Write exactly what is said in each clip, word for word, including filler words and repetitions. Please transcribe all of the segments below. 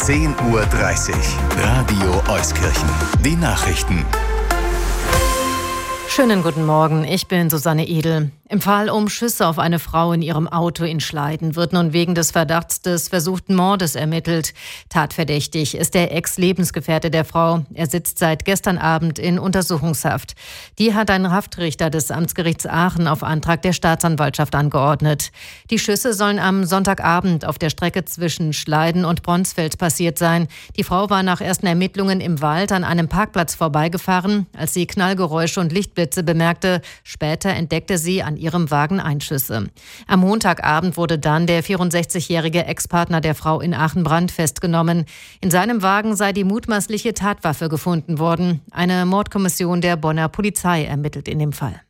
zehn Uhr dreißig. Radio Euskirchen. Die Nachrichten. Schönen guten Morgen, ich bin Susanne Edel. Im Fall um Schüsse auf eine Frau in ihrem Auto in Schleiden wird nun wegen des Verdachts des versuchten Mordes ermittelt. Tatverdächtig ist der Ex-Lebensgefährte der Frau. Er sitzt seit gestern Abend in Untersuchungshaft. Die hat ein Haftrichter des Amtsgerichts Aachen auf Antrag der Staatsanwaltschaft angeordnet. Die Schüsse sollen am Sonntagabend auf der Strecke zwischen Schleiden und Bronsfeld passiert sein. Die Frau war nach ersten Ermittlungen im Wald an einem Parkplatz vorbeigefahren, als sie Knallgeräusche und Lichtblitze bemerkte. Später entdeckte sie an ihrem Wagen Einschüsse. Am Montagabend wurde dann der vierundsechzigjährige Ex-Partner der Frau in Aachen-Brandt festgenommen. In seinem Wagen sei die mutmaßliche Tatwaffe gefunden worden. Eine Mordkommission der Bonner Polizei ermittelt in dem Fall.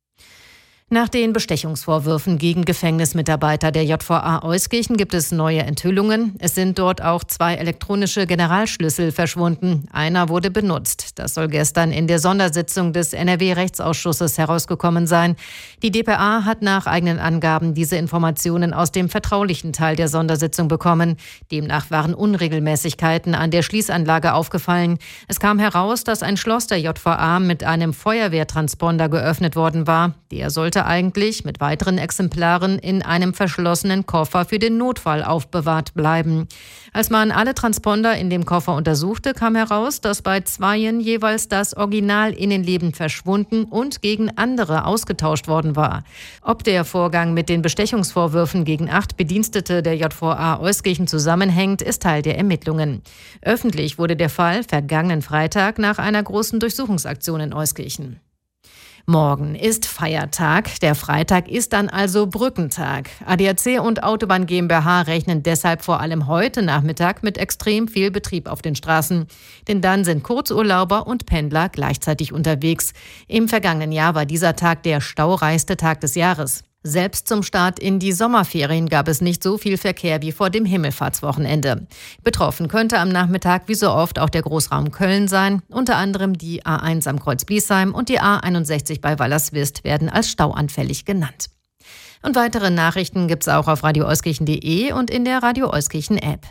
Nach den Bestechungsvorwürfen gegen Gefängnismitarbeiter der J V A Euskirchen gibt es neue Enthüllungen. Es sind dort auch zwei elektronische Generalschlüssel verschwunden. Einer wurde benutzt. Das soll gestern in der Sondersitzung des N R W-Rechtsausschusses herausgekommen sein. Die d P A hat nach eigenen Angaben diese Informationen aus dem vertraulichen Teil der Sondersitzung bekommen. Demnach waren Unregelmäßigkeiten an der Schließanlage aufgefallen. Es kam heraus, dass ein Schloss der J V A mit einem Feuerwehrtransponder geöffnet worden war. Der sollte eigentlich mit weiteren Exemplaren in einem verschlossenen Koffer für den Notfall aufbewahrt bleiben. Als man alle Transponder in dem Koffer untersuchte, kam heraus, dass bei zweien jeweils das Original-Innenleben verschwunden und gegen andere ausgetauscht worden war. Ob der Vorgang mit den Bestechungsvorwürfen gegen acht Bedienstete der J V A Euskirchen zusammenhängt, ist Teil der Ermittlungen. Öffentlich wurde der Fall vergangenen Freitag nach einer großen Durchsuchungsaktion in Euskirchen. Morgen ist Feiertag. Der Freitag ist dann also Brückentag. A D A C und Autobahn GmbH rechnen deshalb vor allem heute Nachmittag mit extrem viel Betrieb auf den Straßen. Denn dann sind Kurzurlauber und Pendler gleichzeitig unterwegs. Im vergangenen Jahr war dieser Tag der staureichste Tag des Jahres. Selbst zum Start in die Sommerferien gab es nicht so viel Verkehr wie vor dem Himmelfahrtswochenende. Betroffen könnte am Nachmittag wie so oft auch der Großraum Köln sein. Unter anderem die A eins am Kreuz Bliesheim und die A einundsechzig bei Wallerswist werden als stauanfällig genannt. Und weitere Nachrichten gibt's auch auf radio euskirchen punkt de und in der Radio Euskirchen App.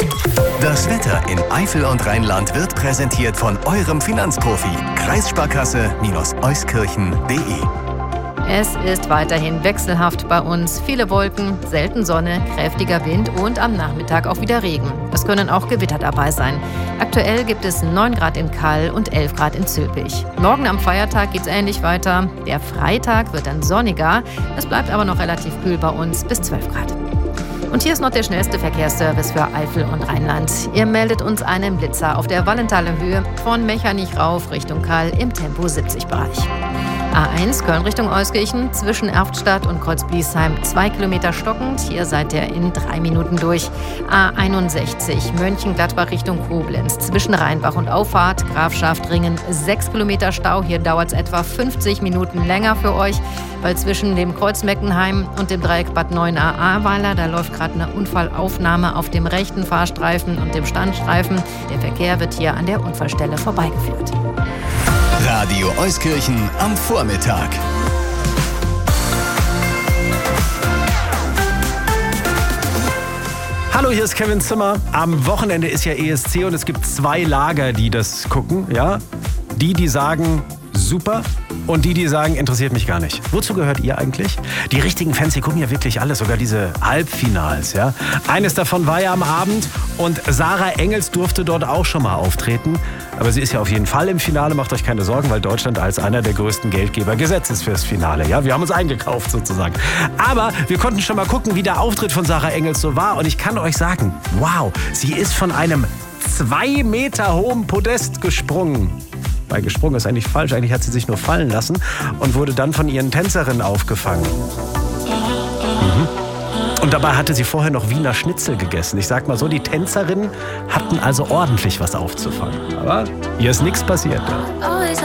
Das Wetter in Eifel und Rheinland wird präsentiert von eurem Finanzprofi. Kreissparkasse-Euskirchen punkt de. Es ist weiterhin wechselhaft bei uns. Viele Wolken, selten Sonne, kräftiger Wind und am Nachmittag auch wieder Regen. Es können auch Gewitter dabei sein. Aktuell gibt es neun Grad in Kall und elf Grad in Zülpich. Morgen am Feiertag geht es ähnlich weiter. Der Freitag wird dann sonniger. Es bleibt aber noch relativ kühl bei uns bis zwölf Grad. Und hier ist noch der schnellste Verkehrsservice für Eifel und Rheinland. Ihr meldet uns einen Blitzer auf der Wallenthaler Höhe von Mechernich rauf Richtung Kall im Tempo siebzig Bereich. A eins Köln Richtung Euskirchen zwischen Erftstadt und Kreuz Bliesheim zwei Kilometer stockend. Hier seid ihr in drei Minuten durch. A einundsechzig Mönchengladbach Richtung Koblenz zwischen Rheinbach und Auffahrt Grafschaft Ringen sechs Kilometer Stau. Hier dauert es etwa fünfzig Minuten länger für euch, weil zwischen dem Kreuz Meckenheim und dem Dreieck Bad Neuenahr-Ahrweiler, da läuft gerade eine Unfallaufnahme auf dem rechten Fahrstreifen und dem Standstreifen. Der Verkehr wird hier an der Unfallstelle vorbeigeführt. Radio Euskirchen am Vormittag. Hallo, hier ist Kevin Zimmer. Am Wochenende ist ja E S C und es gibt zwei Lager, die das gucken. Ja? Die, die sagen, super. Und die, die sagen, interessiert mich gar nicht. Wozu gehört ihr eigentlich? Die richtigen Fans, die gucken ja wirklich alles, sogar diese Halbfinals. Ja? Eines davon war ja am Abend und Sarah Engels durfte dort auch schon mal auftreten. Aber sie ist ja auf jeden Fall im Finale, macht euch keine Sorgen, weil Deutschland als einer der größten Geldgeber gesetzt ist fürs Finale. Ja? Wir haben uns eingekauft sozusagen. Aber wir konnten schon mal gucken, wie der Auftritt von Sarah Engels so war. Und ich kann euch sagen, wow, sie ist von einem zwei Meter hohen Podest gesprungen. Bei gesprungen ist eigentlich falsch, eigentlich hat sie sich nur fallen lassen und wurde dann von ihren Tänzerinnen aufgefangen. Mhm. Und dabei hatte sie vorher noch Wiener Schnitzel gegessen. Ich sag mal so, die Tänzerinnen hatten also ordentlich was aufzufangen. Aber ihr ist nichts passiert.